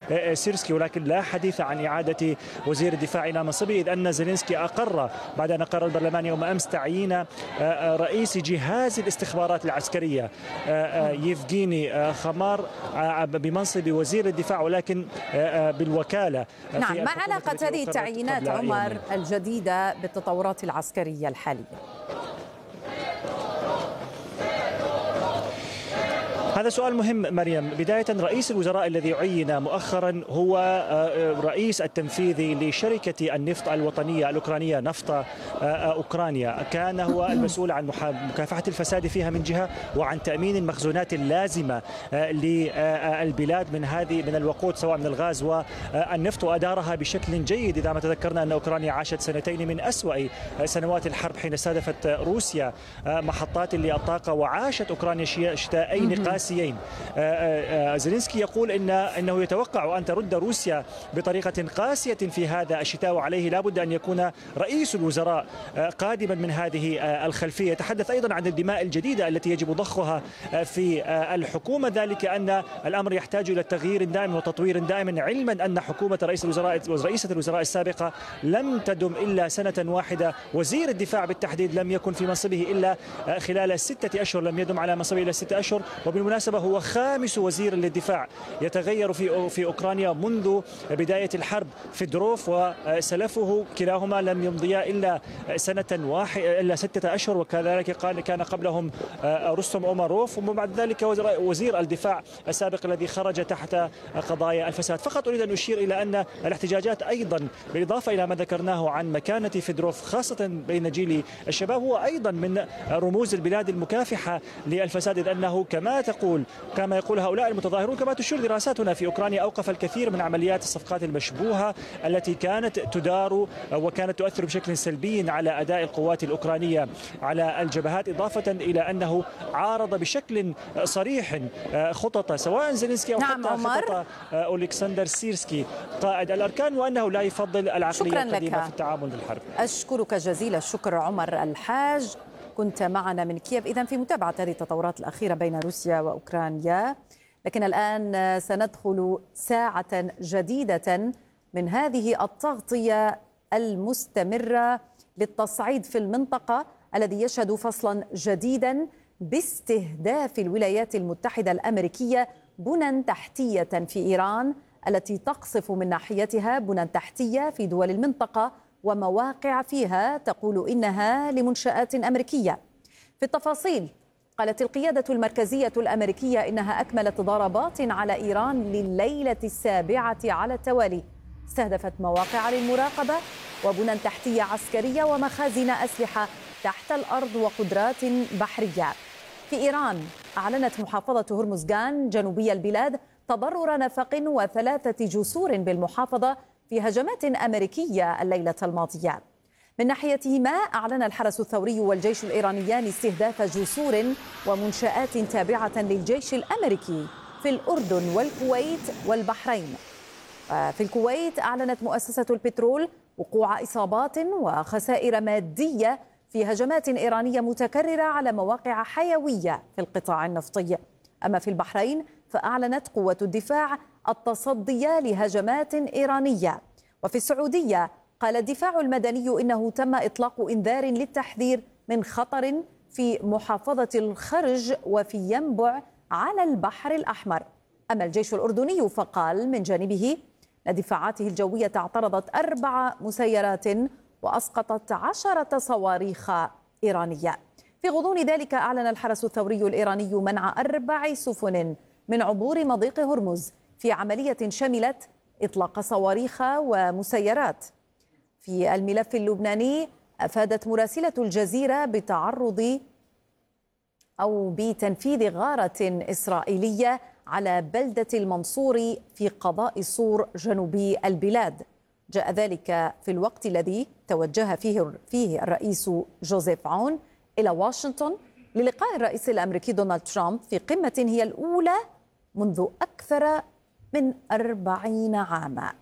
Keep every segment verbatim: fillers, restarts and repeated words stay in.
سيرسكي، ولكن لا حديث عن إعادة وزير الدفاع إلى منصبه، إذ أن زيلينسكي أقر بعد أن أقر البرلمان يوم أمس تعيين رئيس جهاز الاستخبارات العسكرية يفغيني خمار بمنصب وزير الدفاع، ولكن بالوكالة. نعم، ما علاقة هذه التعيينات عمر الجديدة بالتطورات العسكرية الحالية؟ هذا سؤال مهم مريم. بداية، رئيس الوزراء الذي عين مؤخرا هو رئيس التنفيذي لشركة النفط الوطنية الأوكرانية نفط أوكرانيا، كان هو المسؤول عن مكافحة الفساد فيها من جهة، وعن تأمين المخزونات اللازمة للبلاد من هذه من الوقود سواء من الغاز والنفط، وأدارها بشكل جيد. إذا ما تذكرنا أن أوكرانيا عاشت سنتين من أسوأ سنوات الحرب حين استهدفت روسيا محطات للطاقة، وعاشت أوكرانيا شتاءين قاسيين. زيلينسكي يقول إن أنه يتوقع أن ترد روسيا بطريقة قاسية في هذا الشتاء، وعليه لابد أن يكون رئيس الوزراء قادما من هذه الخلفية. يتحدث أيضا عن الدماء الجديدة التي يجب ضخها في الحكومة، ذلك أن الأمر يحتاج إلى تغيير دائم وتطوير دائم، علما أن حكومة رئيس الوزراء ورئيسة الوزراء السابقة لم تدم إلا سنة واحدة. وزير الدفاع بالتحديد لم يكن في منصبه إلا خلال ستة أشهر، لم يدم على منصبه إلا ستة أشهر، وبالمناسبة هو خامس وزير للدفاع يتغير في في أوكرانيا منذ بداية الحرب. فيدروف وسلفه كلاهما لم يمضيا إلا سنة واحدة إلا ستة أشهر، وكذلك قال كان قبلهم رستم أوماروف، وبعد ذلك وزير الدفاع السابق الذي خرج تحت قضايا الفساد. فقط أريد أن أشير إلى أن الاحتجاجات أيضا بالإضافة إلى ما ذكرناه عن مكانة فيدروف خاصة بين جيل الشباب هو أيضا من رموز البلاد المكافحة للفساد، إذ أنه كما تقول كما يقول هؤلاء المتظاهرون، كما تشير دراساتنا في أوكرانيا، أوقف الكثير من عمليات الصفقات المشبوهة التي كانت تدار وكانت تؤثر بشكل سلبي على أداء القوات الأوكرانية على الجبهات، إضافة إلى أنه عارض بشكل صريح خطط سواء زيلينسكي أو نعم حتى خطط أولكسندر سيرسكي قائد الأركان، وأنه لا يفضل العقلية القديمة في التعامل بالحرب. أشكرك جزيل الشكر عمر الحاج، كنت معنا من كييف إذن في متابعة هذه التطورات الأخيرة بين روسيا وأوكرانيا. لكن الآن سندخل ساعة جديدة من هذه التغطية المستمرة للتصعيد في المنطقة الذي يشهد فصلا جديدا باستهداف الولايات المتحدة الأمريكية بنى تحتية في إيران التي تقصف من ناحيتها بنى تحتية في دول المنطقة ومواقع فيها تقول إنها لمنشآت أمريكية. في التفاصيل، قالت القيادة المركزية الأمريكية إنها أكملت ضربات على إيران لليلة السابعة على التوالي، استهدفت مواقع للمراقبة وبنى تحتية عسكرية ومخازن أسلحة تحت الأرض وقدرات بحرية. في إيران أعلنت محافظة هرمزغان جنوبي البلاد تضرر نفق وثلاثة جسور بالمحافظة في هجمات أمريكية الليلة الماضية. من ناحيتهما أعلن الحرس الثوري والجيش الإيرانيان استهداف جسور ومنشآت تابعة للجيش الأمريكي في الأردن والكويت والبحرين. في الكويت أعلنت مؤسسة البترول وقوع إصابات وخسائر مادية في هجمات إيرانية متكررة على مواقع حيوية في القطاع النفطي. أما في البحرين فأعلنت قوة الدفاع التصدي لهجمات إيرانية. وفي السعودية قال الدفاع المدني إنه تم إطلاق إنذار للتحذير من خطر في محافظة الخرج وفي ينبع على البحر الأحمر. أما الجيش الأردني فقال من جانبه أن دفاعاته الجوية اعترضت أربع مسيرات وأسقطت عشرة صواريخ إيرانية. في غضون ذلك أعلن الحرس الثوري الإيراني منع أربع سفن من عبور مضيق هرمز في عملية شملت إطلاق صواريخ ومسيرات. في الملف اللبناني أفادت مراسلة الجزيرة بتعرض أو بتنفيذ غارة إسرائيلية على بلدة المنصور في قضاء صور جنوبي البلاد. جاء ذلك في الوقت الذي توجه فيه فيه الرئيس جوزيف عون إلى واشنطن للقاء الرئيس الأمريكي دونالد ترامب في قمة هي الأولى منذ أكثر من أربعين عاما.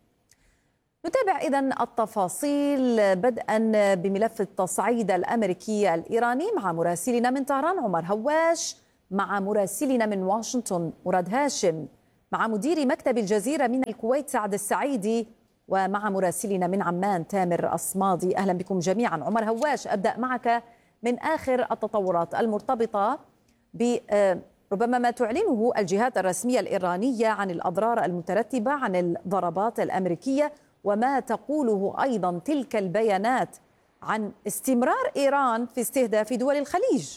نتابع إذن التفاصيل بدءا بملف التصعيد الأمريكي الإيراني مع مراسلنا من طهران عمر هواش، مع مراسلنا من واشنطن مراد هاشم. مع مدير مكتب الجزيرة من الكويت سعد السعيدي، ومع مراسلنا من عمان تامر أصمادي. أهلا بكم جميعا. عمر هواش، أبدأ معك من آخر التطورات المرتبطة ب ربما ما تعلنه الجهات الرسمية الإيرانية عن الأضرار المترتبة عن الضربات الأمريكية، وما تقوله أيضا تلك البيانات عن استمرار إيران في استهداف دول الخليج.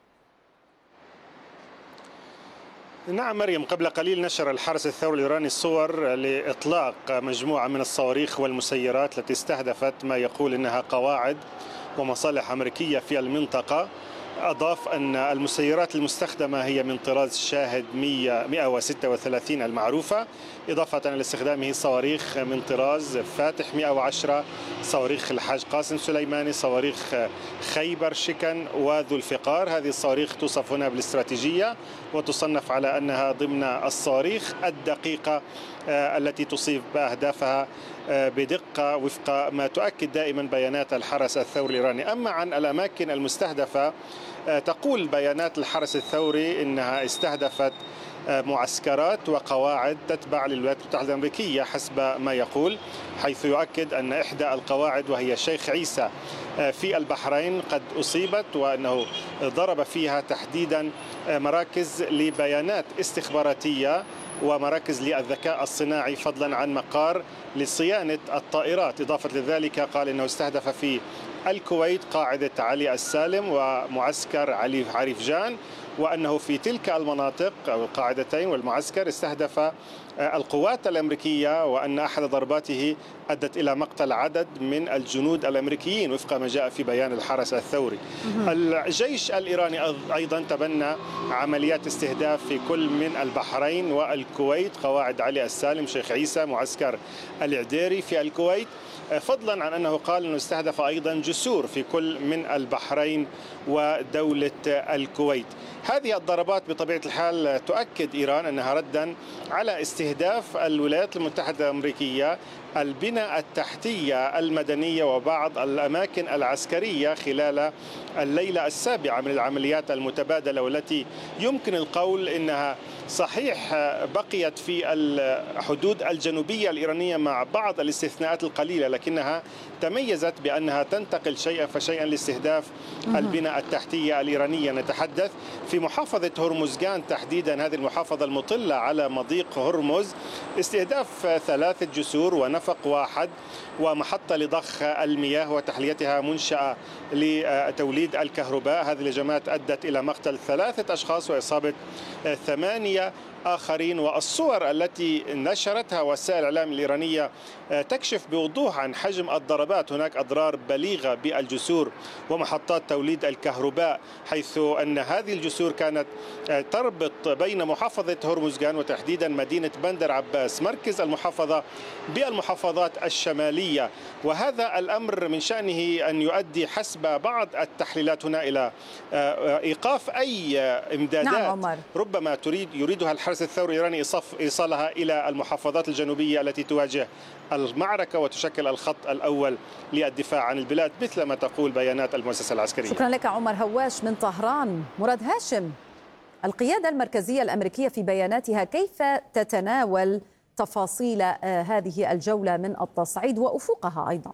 نعم مريم، قبل قليل نشر الحرس الثوري الإيراني صور لإطلاق مجموعة من الصواريخ والمسيرات التي استهدفت ما يقول إنها قواعد ومصالح أمريكية في المنطقة. أضاف أن المسيرات المستخدمة هي من طراز شاهد مئة وستة وثلاثين المعروفة، إضافة إلى استخدامه صواريخ من طراز فاتح مئة وعشرة، صواريخ الحاج قاسم سليماني، صواريخ خيبر شكن وذو الفقار. هذه الصواريخ توصف هنا بالاستراتيجية وتصنف على أنها ضمن الصواريخ الدقيقة التي تصيب أهدافها بدقة وفق ما تؤكد دائما بيانات الحرس الثوري الإيراني. أما عن الأماكن المستهدفة، تقول بيانات الحرس الثوري إنها استهدفت معسكرات وقواعد تتبع للولايات المتحدة الأمريكية حسب ما يقول، حيث يؤكد أن إحدى القواعد وهي شيخ عيسى في البحرين قد أصيبت، وأنه ضرب فيها تحديدا مراكز لبيانات استخباراتية ومراكز للذكاء الصناعي، فضلا عن مقار لصيانة الطائرات. إضافة لذلك قال إنه استهدف في الكويت قاعدة علي السالم ومعسكر علي عريفجان، وأنه في تلك المناطق أو القاعدتين والمعسكر استهدف القوات الأمريكية، وأن أحد ضرباته أدت إلى مقتل عدد من الجنود الأمريكيين وفق ما جاء في بيان الحرس الثوري. الجيش الإيراني أيضا تبنى عمليات استهداف في كل من البحرين والكويت، قواعد علي السالم، شيخ عيسى، معسكر العديري في الكويت، فضلا عن أنه قال أنه استهدف أيضا جسور في كل من البحرين ودولة الكويت. هذه الضربات بطبيعة الحال تؤكد إيران أنها ردا على استهداف الولايات المتحدة الأمريكية البنى التحتية المدنية وبعض الأماكن العسكرية خلال الليلة السابعة من العمليات المتبادلة، والتي يمكن القول إنها صحيح بقيت في الحدود الجنوبية الإيرانية مع بعض الاستثناءات القليلة، لكنها تميزت بأنها تنتقل شيئا فشيئا لاستهداف البنى التحتية الإيرانية. نتحدث في محافظة هرمزغان تحديدا، هذه المحافظة المطلة على مضيق هرمز، استهداف ثلاثة جسور ونفق واحد ومحطة لضخ المياه وتحليتها منشأة لتوليد الكهرباء. هذه الهجمات أدت إلى مقتل ثلاثة أشخاص وإصابة ثمانية آخرين. والصور التي نشرتها وسائل الإعلام الإيرانية تكشف بوضوح عن حجم الضربات. هناك أضرار بليغة بالجسور ومحطات توليد الكهرباء، حيث أن هذه الجسور كانت تربط بين محافظة هرمزغان وتحديدا مدينة بندر عباس مركز المحافظة بالمحافظات الشمالية. وهذا الأمر من شأنه أن يؤدي حسب بعض التحليلات هنا إلى إيقاف أي إمدادات نعم ربما تريد يريدها الحرس الثوري الإيراني إيصالها إلى المحافظات الجنوبية التي تواجه المعركة وتشكل الخط الأول للدفاع عن البلاد مثل ما تقول بيانات المؤسسة العسكرية. شكرا لك عمر هواش من طهران. مراد هاشم، القيادة المركزية الأمريكية في بياناتها كيف تتناول تفاصيل هذه الجولة من التصعيد وأفقها أيضا؟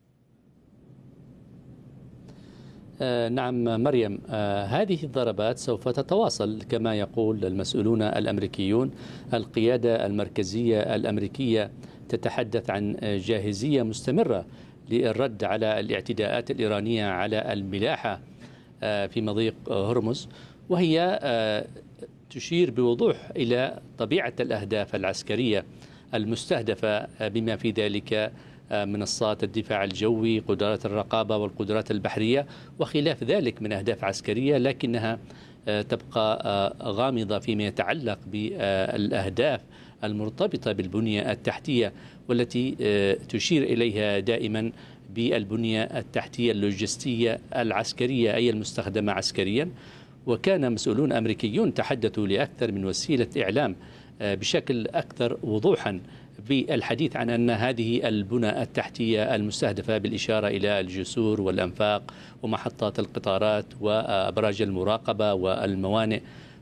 آه نعم مريم، آه هذه الضربات سوف تتواصل كما يقول المسؤولون الأمريكيون. القيادة المركزية الأمريكية تتحدث عن جاهزية مستمرة للرد على الاعتداءات الإيرانية على الملاحة آه في مضيق هرمز، وهي آه تشير بوضوح إلى طبيعة الأهداف العسكرية المستهدفة بما في ذلك منصات الدفاع الجوي، قدرات الرقابة والقدرات البحرية وخلاف ذلك من أهداف عسكرية، لكنها تبقى غامضة فيما يتعلق بالأهداف المرتبطة بالبنية التحتية، والتي تشير إليها دائما بالبنية التحتية اللوجستية العسكرية أي المستخدمة عسكريا. وكان مسؤولون أمريكيون تحدثوا لأكثر من وسيلة إعلام بشكل أكثر وضوحا بالحديث عن أن هذه البنى التحتية المستهدفة بالإشارة إلى الجسور والأنفاق ومحطات القطارات وأبراج المراقبة والموانئ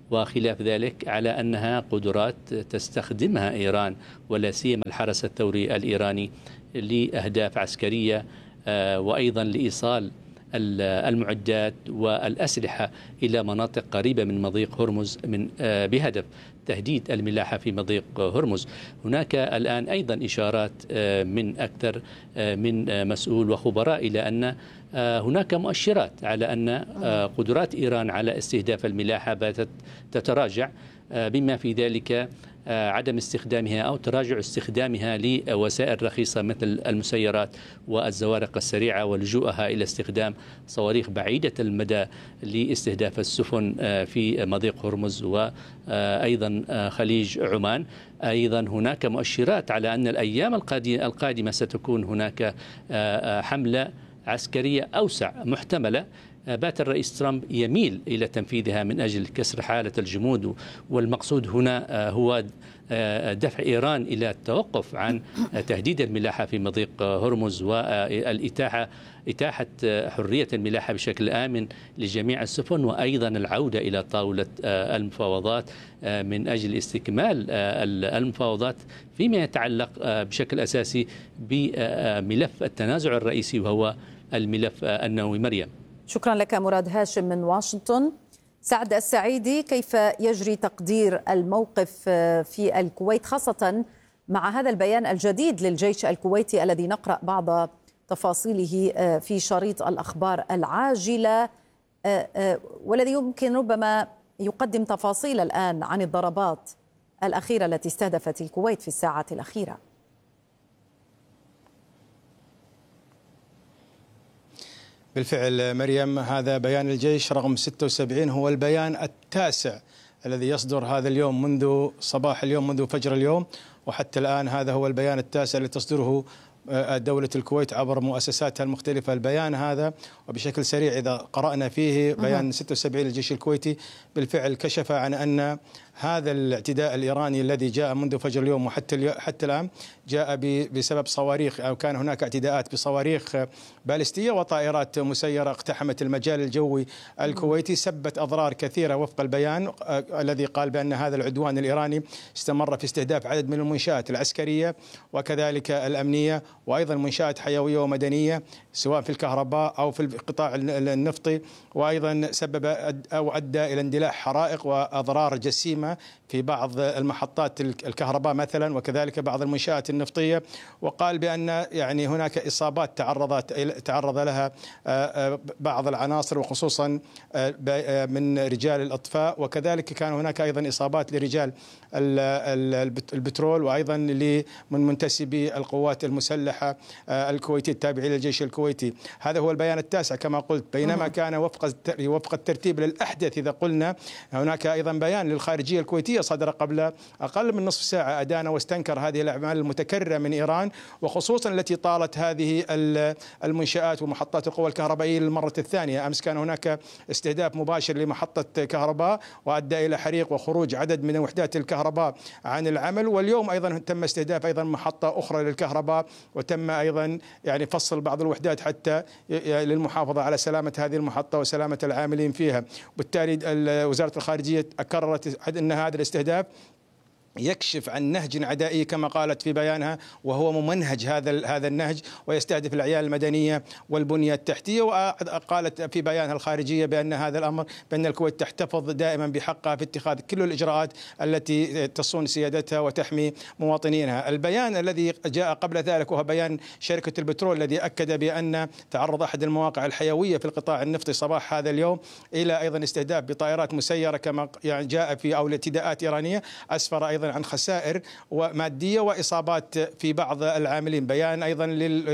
وخلاف ذلك، على أنها قدرات تستخدمها إيران ولا سيما الحرس الثوري الإيراني لأهداف عسكرية وأيضا لإيصال المعدات والأسلحة إلى مناطق قريبة من مضيق هرمز من بهدف تهديد الملاحة في مضيق هرمز. هناك الآن أيضا إشارات من أكثر من مسؤول وخبراء إلى أن هناك مؤشرات على أن قدرات إيران على استهداف الملاحة باتت تتراجع، بما في ذلك عدم استخدامها أو تراجع استخدامها لوسائل رخيصة مثل المسيرات والزوارق السريعة، ولجوءها إلى استخدام صواريخ بعيدة المدى لاستهداف السفن في مضيق هرمز وأيضا خليج عمان. أيضا هناك مؤشرات على أن الأيام القادمة ستكون هناك حملة عسكرية أوسع محتملة بات الرئيس ترامب يميل إلى تنفيذها من أجل كسر حالة الجمود، والمقصود هنا هو دفع إيران إلى التوقف عن تهديد الملاحة في مضيق هرمز والإتاحة إتاحة حرية الملاحة بشكل آمن لجميع السفن، وأيضا العودة إلى طاولة المفاوضات من أجل استكمال المفاوضات فيما يتعلق بشكل أساسي بملف التنازع الرئيسي وهو الملف النووي. مريم، شكرا لك مراد هاشم من واشنطن. سعد السعيدي، كيف يجري تقدير الموقف في الكويت خاصة مع هذا البيان الجديد للجيش الكويتي الذي نقرأ بعض تفاصيله في شريط الأخبار العاجلة، والذي يمكن ربما يقدم تفاصيل الآن عن الضربات الأخيرة التي استهدفت الكويت في الساعات الأخيرة؟ بالفعل مريم، هذا بيان الجيش رقم ستة وسبعين، هو البيان التاسع الذي يصدر هذا اليوم منذ صباح اليوم، منذ فجر اليوم، وحتى الآن هذا هو البيان التاسع الذي تصدره دولة الكويت عبر مؤسساتها المختلفة. البيان هذا وبشكل سريع إذا قرأنا فيه بيان ستة وسبعين للجيش الكويتي، بالفعل كشف عن أن هذا الاعتداء الإيراني الذي جاء منذ فجر اليوم وحتى حتى الآن جاء بسبب صواريخ، أو كان هناك اعتداءات بصواريخ باليستية وطائرات مسيرة اقتحمت المجال الجوي الكويتي، سبت أضرار كثيرة وفق البيان الذي قال بأن هذا العدوان الإيراني استمر في استهداف عدد من المنشآت العسكرية وكذلك الأمنية، وأيضا منشآت حيوية ومدنية سواء في الكهرباء أو في القطاع النفطي، وأيضا سبب أو أدى إلى اندلاع حرائق وأضرار جسيمة في بعض المحطات الكهرباء مثلا، وكذلك بعض المنشآت النفطية. وقال بأن يعني هناك إصابات تعرضت تعرض لها بعض العناصر وخصوصا من رجال الإطفاء، وكذلك كان هناك أيضا إصابات لرجال البترول وأيضا من منتسبي القوات المسلحة الكويتية التابعة للجيش الكويتي. هذا هو البيان التاسع كما قلت، بينما كان وفق وفق الترتيب للأحدث. إذا قلنا هناك أيضا بيان للخارجية الكويتية صدر قبل أقل من نصف ساعة أدان واستنكر هذه الأعمال المتكررة من إيران، وخصوصا التي طالت هذه المنشآت ومحطات القوى الكهربائية للمرة الثانية. أمس كان هناك استهداف مباشر لمحطة كهرباء وأدى إلى حريق وخروج عدد من وحدات الكهرباء عن العمل، واليوم أيضا تم استهداف أيضا محطة أخرى للكهرباء، وتم أيضا يعني فصل بعض الوحدات حتى للمحافظة على سلامة هذه المحطة وسلامة العاملين فيها. بالتالي وزارة الخارجية قررت أن هذا الاستهداف يكشف عن نهج عدائي كما قالت في بيانها، وهو ممنهج هذا هذا النهج ويستهدف الأعيان المدنية والبنية التحتية. وقالت في بيانها الخارجية بأن هذا الأمر بأن الكويت تحتفظ دائما بحقها في اتخاذ كل الإجراءات التي تصون سيادتها وتحمي مواطنينها. البيان الذي جاء قبل ذلك وهو بيان شركة البترول الذي أكد بأن تعرض أحد المواقع الحيوية في القطاع النفطي صباح هذا اليوم إلى أيضا استهداف بطائرات مسيرة كما يعني جاء في أو اعتداءات إيرانية، أسفر أيضا عن خسائر ومادية وإصابات في بعض العاملين. بيان أيضا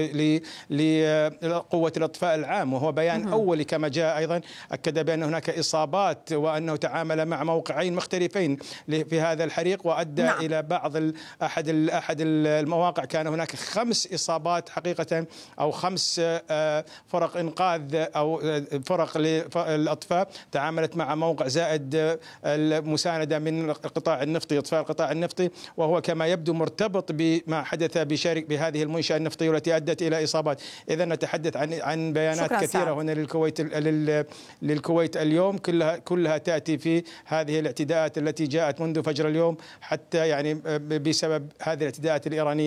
لقوة الإطفاء العام وهو بيان أولي كما جاء أيضا أكد بأن هناك إصابات وأنه تعامل مع موقعين مختلفين في هذا الحريق وأدى نعم. إلى بعض أحد أحد المواقع كان هناك خمس إصابات حقيقة أو خمس فرق إنقاذ أو فرق للإطفاء تعاملت مع موقع زائد المساندة من القطاع النفطي إطفاء القطاع القطاع النفطي، وهو كما يبدو مرتبط بما حدث بشركة بهذه المنشأة النفطية والتي أدت إلى إصابات. إذا نتحدث عن عن بيانات كثيرة سعد. هنا للكويت للكويت اليوم، كلها كلها تأتي في هذه الاعتداءات التي جاءت منذ فجر اليوم، حتى يعني بسبب هذه الاعتداءات الإيرانية